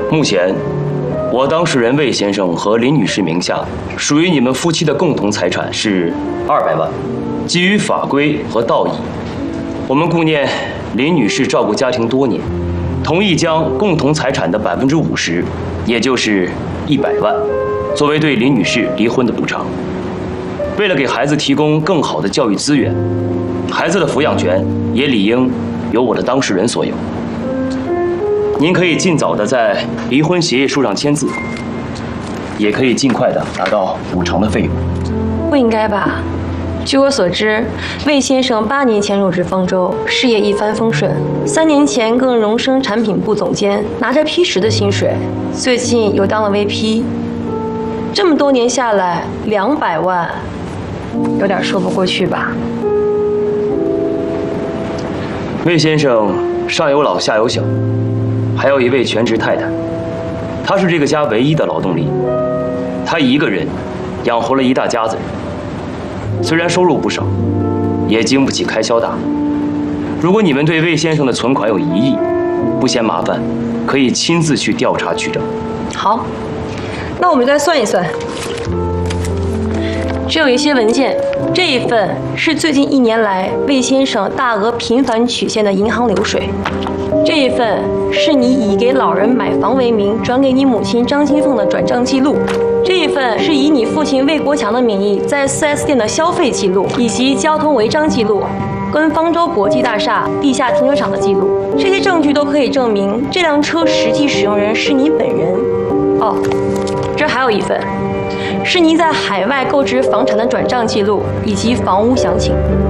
目前，我当事人魏先生和林女士名下属于你们夫妻的共同财产是200万。基于法规和道义，我们顾念林女士照顾家庭多年，同意将共同财产的50%，也就是100万，作为对林女士离婚的补偿。为了给孩子提供更好的教育资源，孩子的抚养权也理应由我的当事人所有。您可以尽早的在离婚协议书上签字，也可以尽快的拿到补偿的费用。 不应该吧？据我所知，魏先生8年前入职方舟，事业一帆风顺，3年前更荣升产品部总监，拿着P10的薪水，最近又当了 VP。这么多年下来，200万，有点说不过去吧？ 魏先生上有老下有小，还有一位全职太太，他是这个家唯一的劳动力，他一个人养活了一大家子人。虽然收入不少，也经不起开销大。如果你们对魏先生的存款有疑义，不嫌麻烦，可以亲自去调查取证。 好，那我们再算一算。这有一些文件，这一份是最近1年来魏先生大额频繁取现的银行流水，这一份是你以给老人买房为名转给你母亲张金凤的转账记录，这一份是以你父亲魏国强的名义在4S店的消费记录以及交通违章记录，跟方舟国际大厦地下停车场的记录。这些证据都可以证明这辆车实际使用人是你本人。哦，这还有一份，是你在海外购置房产的转账记录以及房屋详情。